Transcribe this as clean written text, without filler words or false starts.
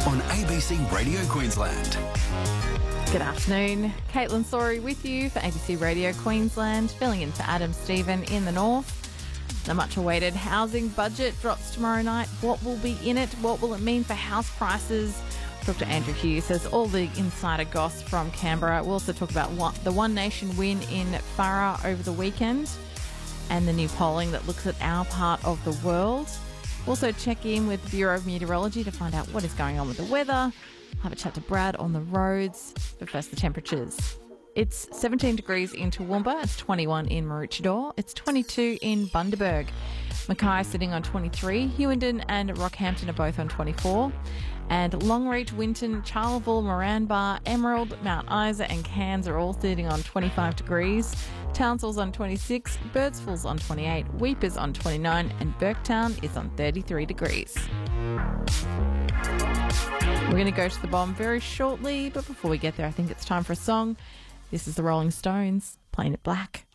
on ABC Radio Queensland. Good afternoon. Caitlin Sorry with you for ABC Radio Queensland, filling in for Adam Stephen in the north. The much-awaited housing budget drops tomorrow night. What will be in it? What will it mean for house prices? Dr. Andrew Hughes has all the insider goss from Canberra. We'll also talk about the One Nation win in Farah over the weekend and the new polling that looks at our part of the world. Also check in with the Bureau of Meteorology to find out what is going on with the weather. Have a chat to Brad on the roads. But first, the temperatures. It's 17 degrees in Toowoomba. It's 21 in Maroochydore. It's 22 in Bundaberg. Mackay sitting on 23. Hewenden and Rockhampton are both on 24. And Longreach, Winton, Charleville, Moranbah, Emerald, Mount Isa and Cairns are all sitting on 25 degrees. Townsville's on 26, Birdsville's on 28, Weepers on 29 and Burketown is on 33 degrees. We're going to go to the bomb very shortly, but before we get there, I think it's time for a song. This is the Rolling Stones, Playing It Black.